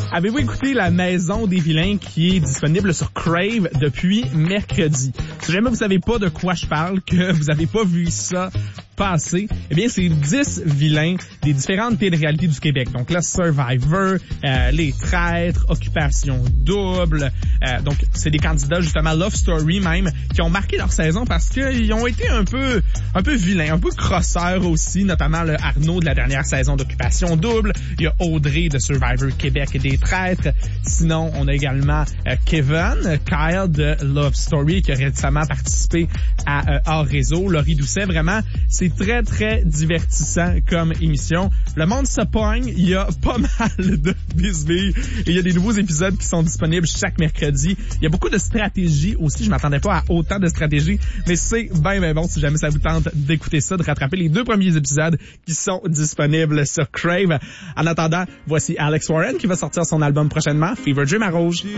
Avez-vous écouté La Maison des Vilains qui est disponible sur Crave depuis mercredi? Si jamais vous savez pas de quoi je parle, que vous avez pas vu ça passer, eh bien, c'est 10 vilains des différentes télé-réalités du Québec. Donc, là, Survivor, Les Traîtres, Occupation Double. Donc, c'est des candidats, justement, Love Story même, qui ont marqué leur saison parce qu'ils ont été un peu vilains, un peu crosseurs aussi, notamment le Arnaud de la dernière saison d'Occupation Double. Il y a Audrey de Survivor Québec et des Traîtres. Sinon, on a également Kyle de Love Story qui a récemment participé à Hors Réseau. Laurie Doucet, vraiment, c'est très, très divertissant comme émission. Le monde se pogne. Il y a pas mal de bisbilles. Et il y a des nouveaux épisodes qui sont disponibles chaque mercredi. Il y a beaucoup de stratégies aussi. Je m'attendais pas à autant de stratégies, mais c'est bien bon si jamais ça vous tente d'écouter ça, de rattraper les 2 premiers épisodes qui sont disponibles sur Crave. En attendant, voici Alex Warren qui va sortir son album prochainement, Fever Dream à Rouge.